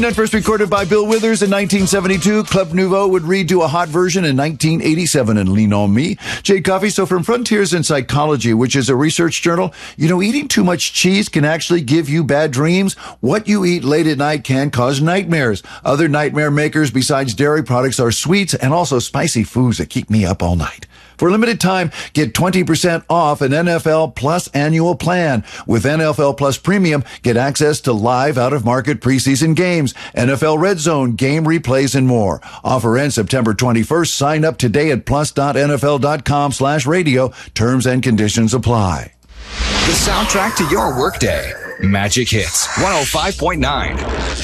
First recorded by Bill Withers in 1972. Club Nouveau would redo a hot version in 1987 in Lean On Me. Jay Coffey, so from Frontiers in Psychology, which is a research journal, eating too much cheese can actually give you bad dreams. What you eat late at night can cause nightmares. Other nightmare makers besides dairy products are sweets and also spicy foods that keep me up all night. For a limited time, get 20% off an NFL Plus annual plan. With NFL Plus Premium, get access to live out-of-market preseason games, NFL Red Zone, game replays, and more. Offer ends September 21st. Sign up today at plus.nfl.com/radio. Terms and conditions apply. The soundtrack to your workday. Magic Hits 105.9.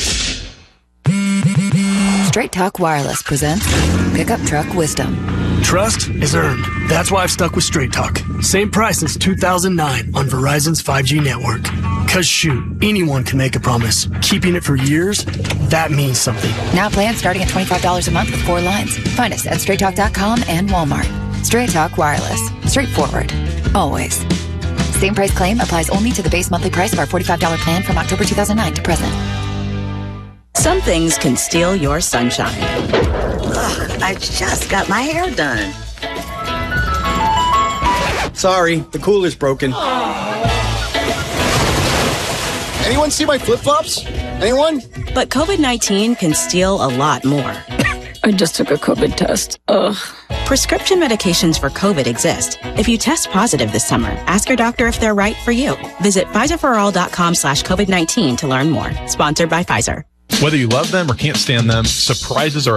Straight Talk Wireless presents Pickup Truck Wisdom. Trust is earned. That's why I've stuck with Straight Talk. Same price since 2009 on Verizon's 5G network. Cause shoot, anyone can make a promise. Keeping it for years, that means something. Now plans starting at $25 a month with 4 lines. Find us at straighttalk.com and Walmart. Straight Talk Wireless. Straightforward. Always. Same price claim applies only to the base monthly price of our $45 plan from October 2009 to present. Some things can steal your sunshine. Ugh, I just got my hair done. Sorry, the cooler's broken. Anyone see my flip-flops? Anyone? But COVID-19 can steal a lot more. I just took a COVID test. Ugh. Prescription medications for COVID exist. If you test positive this summer, ask your doctor if they're right for you. Visit PfizerForAll.com/COVID-19 to learn more. Sponsored by Pfizer. Whether you love them or can't stand them, surprises are